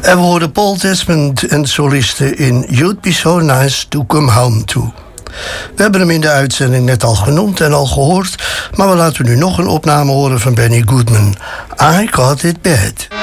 En we hoorden Paul Desmond en solisten in You'd Be So Nice To Come Home To. We hebben hem in de uitzending net al genoemd en al gehoord, maar we laten nu nog een opname horen van Benny Goodman. I Got It Bad.